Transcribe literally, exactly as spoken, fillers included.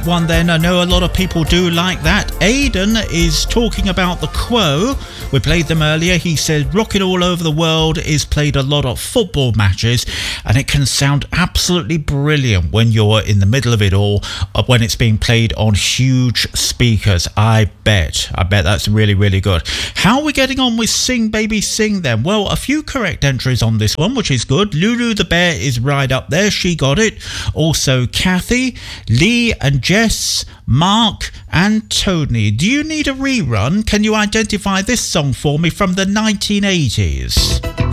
that one then. I know a lot of people do like that. Aidan is talking about The Quo. We played them earlier. He said Rocket All Over the World is played a lot of football matches, and it can sound absolutely brilliant when you're in the middle of it all, when it's being played on huge speakers. I bet. I bet that's really, really good. How are we getting on with Sing Baby Sing then? Well, a few correct entries on this one, which is good. Lulu the Bear is right up there. She got it. Also Kathy, Lee and Jess, Mark and Tony. Do you need a rerun? Can you identify this song for me from the nineteen eighties?